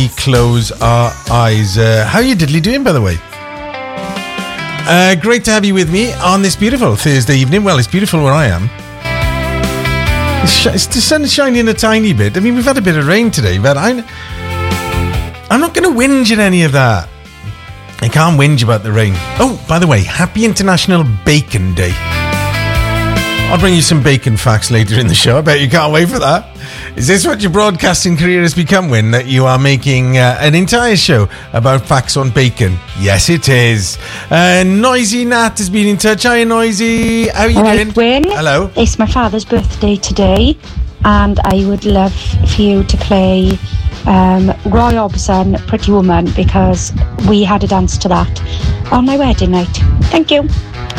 Close our eyes. How are you diddly doing, by the way? Great to have you with me on this beautiful Thursday evening. Well, it's beautiful where I am. The sun is shining a tiny bit. I mean, we've had a bit of rain today, but I'm not going to whinge at any of that. I can't whinge about the rain. Oh, by the way, happy International Bacon Day. I'll bring you some bacon facts later in the show. I bet you can't wait for that. Is this what your broadcasting career has become, Win? That you are making an entire show about facts on bacon? Yes, it is. Noisy Nat has been in touch. Hi, Noisy. How are you doing? Win. Hello. It's my father's birthday today, and I would love for you to play Roy Orbison, Pretty Woman, because we had a dance to that on my wedding night. Thank you.